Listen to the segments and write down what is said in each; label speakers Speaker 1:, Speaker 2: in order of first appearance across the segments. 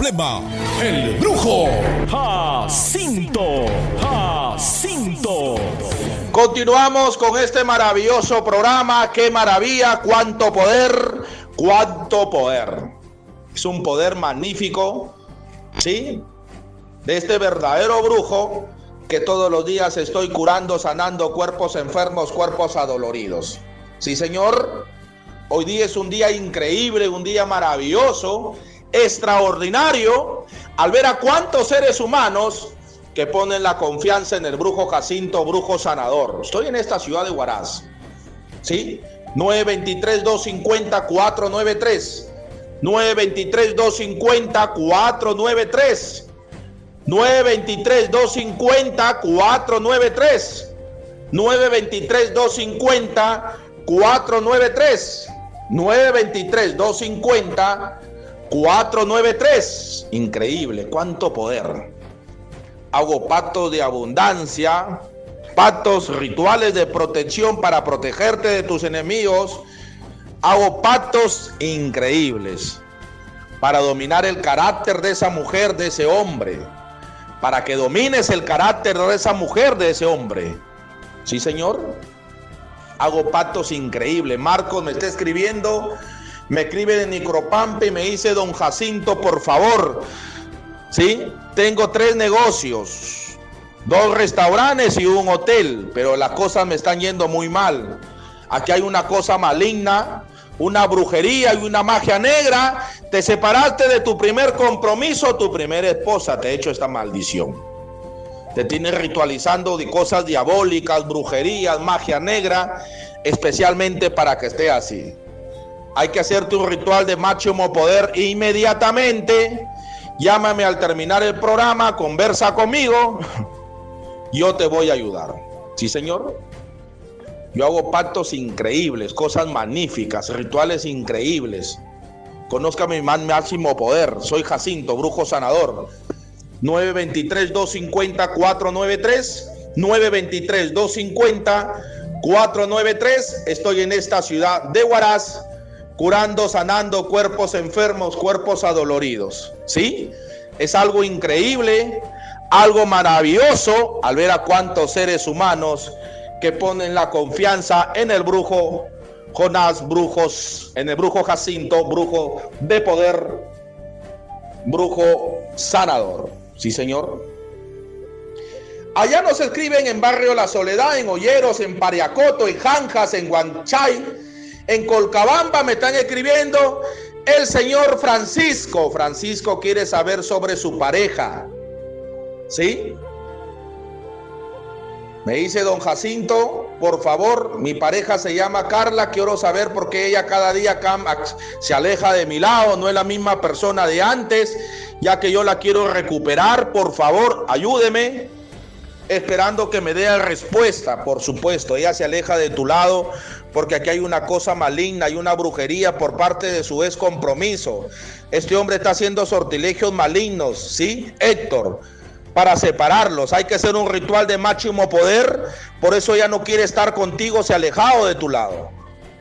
Speaker 1: problema. El brujo
Speaker 2: Jacinto.
Speaker 3: Continuamos con este maravilloso programa. ¡Qué maravilla! ¡Cuánto poder! ¡Cuánto poder! Es un poder magnífico, ¿sí? De este verdadero brujo que todos los días estoy curando, sanando cuerpos enfermos, cuerpos adoloridos. Sí, señor. Hoy día es un día increíble, un día maravilloso, extraordinario, al ver a cuántos seres humanos que ponen la confianza en el brujo Jacinto, brujo sanador. Estoy en esta ciudad de Huaraz, ¿sí? 923-250-493. 923-250-493. 923-250-493. 923-250-493. 923-250-493. Increíble, cuánto poder. Hago pactos de abundancia, pactos rituales de protección para protegerte de tus enemigos. Hago pactos increíbles para dominar el carácter de esa mujer, de ese hombre. Para que domines el carácter de esa mujer, de ese hombre. ¿Sí, señor? Hago pactos increíbles. Marcos me está escribiendo, me escribe de Nicropampa y me dice: don Jacinto, por favor, ¿sí? Tengo 3 negocios, 2 restaurantes y un hotel, pero las cosas me están yendo muy mal. Aquí hay una cosa maligna, una brujería y una magia negra. Te separaste de tu primer compromiso, tu primera esposa te ha hecho esta maldición. Te tienes ritualizando de cosas diabólicas, brujerías, magia negra, especialmente para que esté así. Hay que hacerte un ritual de máximo poder inmediatamente. Llámame al terminar el programa, conversa conmigo, yo te voy a ayudar. ¿Sí, señor? Yo hago pactos increíbles, cosas magníficas, rituales increíbles. Conozca mi máximo poder. Soy Jacinto, brujo sanador. 923-250-493. 923-250-493. Estoy en esta ciudad de Huaraz, curando, sanando cuerpos enfermos, cuerpos adoloridos. ¿Sí? Es algo increíble, algo maravilloso al ver a cuántos seres humanos que ponen la confianza en el brujo Jonás, en el brujo Jacinto, brujo de poder, brujo sanador. Sí, señor. Allá nos escriben en Barrio La Soledad, en Olleros, en Pariacoto, en Janjas, en Huanchay, en Colcabamba me están escribiendo el señor Francisco. Francisco quiere saber sobre su pareja. ¿Sí? Me dice: don Jacinto, por favor, mi pareja se llama Carla, quiero saber por qué ella cada día se aleja de mi lado, no es la misma persona de antes, ya que yo la quiero recuperar, por favor, ayúdeme. Esperando que me dé respuesta. Por supuesto, ella se aleja de tu lado porque aquí hay una cosa maligna y una brujería por parte de su ex compromiso. Este hombre está haciendo sortilegios malignos, ¿sí, Héctor? Para separarlos hay que hacer un ritual de máximo poder. Por eso ella no quiere estar contigo, se ha alejado de tu lado.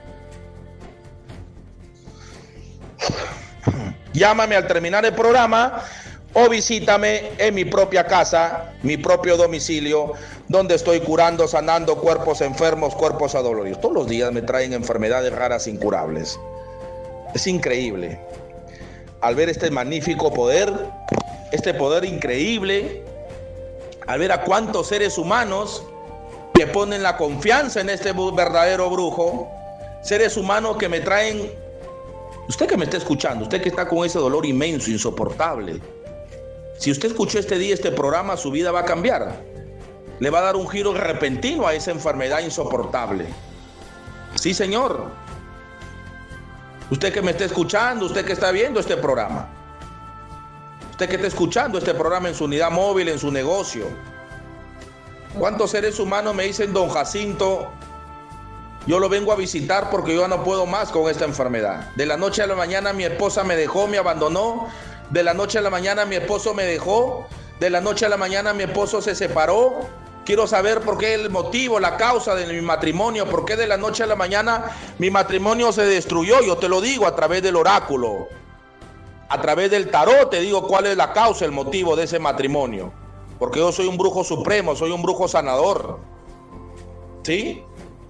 Speaker 3: Llámame al terminar el programa o visítame en mi propia casa, mi propio domicilio, donde estoy curando, sanando cuerpos enfermos, cuerpos adoloridos. Todos los días me traen enfermedades raras incurables. Es increíble. Al ver este magnífico poder, este poder increíble, al ver a cuántos seres humanos que ponen la confianza en este verdadero brujo, seres humanos que me traen, usted que me está escuchando, usted que está con ese dolor inmenso, insoportable, si usted escuchó este día este programa, su vida va a cambiar, le va a dar un giro repentino a esa enfermedad insoportable. Sí, señor. Usted que me está escuchando, usted que está viendo este programa, usted que está escuchando este programa en su unidad móvil, en su negocio. ¿Cuántos seres humanos me dicen: don Jacinto, yo lo vengo a visitar porque yo no puedo más con esta enfermedad? De la noche a la mañana mi esposa me dejó, me abandonó. De la noche a la mañana mi esposo me dejó. De la noche a la mañana mi esposo se separó. Quiero saber por qué el motivo, la causa de mi matrimonio, por qué de la noche a la mañana mi matrimonio se destruyó. Yo te lo digo a través del oráculo. a través del tarot te digo cuál es la causa, el motivo de ese matrimonio. Porque yo soy un brujo supremo, soy un brujo sanador. ¿Sí?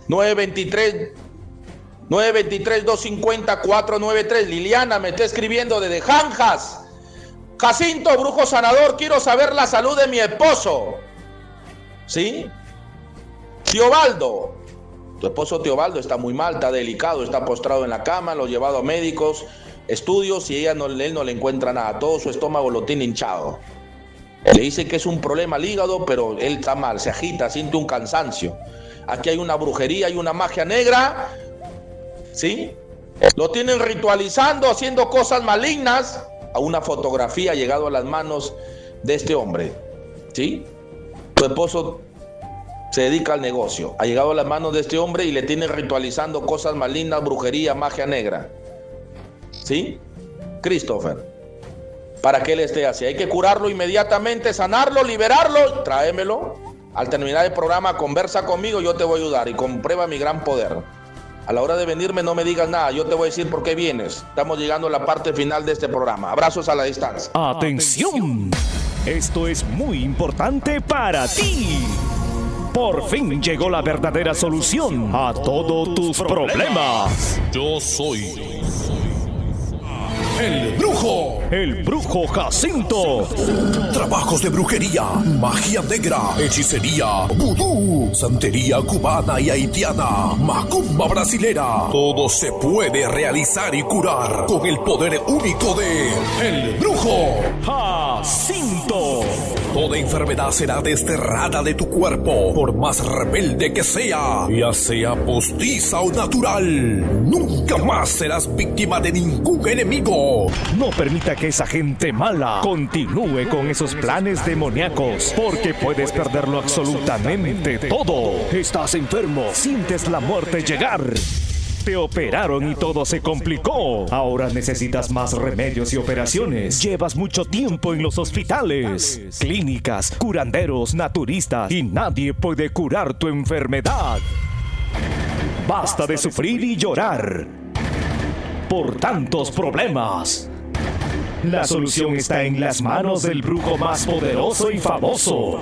Speaker 3: 923-250-493. Liliana me está escribiendo desde Janjas. Jacinto, brujo sanador, quiero saber la salud de mi esposo. ¿Sí? Teobaldo. Tu esposo Teobaldo está muy mal, está delicado, está postrado en la cama, lo he llevado a médicos, estudios y él no le encuentra nada. Todo su estómago lo tiene hinchado. Le dice que es un problema al hígado, pero él está mal, se agita, siente un cansancio. Aquí hay una brujería, hay una magia negra. ¿Sí? Lo tienen ritualizando, haciendo cosas malignas. A una fotografía ha llegado a las manos de este hombre. ¿Sí? Tu esposo se dedica al negocio. Ha llegado a las manos de este hombre y le tienen ritualizando cosas malignas, brujería, magia negra. ¿Sí? Christopher, para que él esté así. Hay que curarlo inmediatamente, sanarlo, liberarlo. Tráemelo. Al terminar el programa, conversa conmigo, yo te voy a ayudar y comprueba mi gran poder. A la hora de venirme no me digas nada, yo te voy a decir por qué vienes. Estamos llegando a la parte final de este programa. Abrazos a la distancia.
Speaker 2: ¡Atención! Esto es muy importante para ti. Por fin llegó la verdadera solución a todos tus problemas.
Speaker 1: Yo soy el brujo.
Speaker 2: El brujo Jacinto.
Speaker 4: Trabajos de brujería, magia negra, hechicería, vudú, santería cubana y haitiana, macumba brasilera. Todo se puede realizar y curar con el poder único de
Speaker 1: El brujo.
Speaker 2: Jacinto.
Speaker 4: Toda enfermedad será desterrada de tu cuerpo, por más rebelde que sea, ya sea postiza o natural. Nunca más serás víctima de ningún enemigo.
Speaker 2: No permita que esa gente mala continúe con esos planes demoníacos, porque puedes perderlo absolutamente todo. Estás enfermo, sientes la muerte llegar. Te operaron y todo se complicó. Ahora necesitas más remedios y operaciones. Llevas mucho tiempo en los hospitales, clínicas, curanderos, naturistas y nadie puede curar tu enfermedad. Basta de sufrir y llorar por tantos problemas. La solución está en las manos del brujo más poderoso y famoso,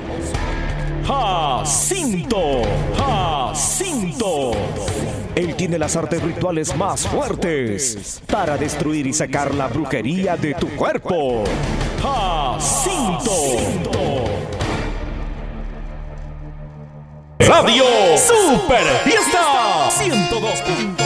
Speaker 2: Jacinto. Jacinto. Él tiene las artes rituales más fuertes para destruir y sacar la brujería de tu cuerpo. Jacinto. Radio Super Fiesta 102.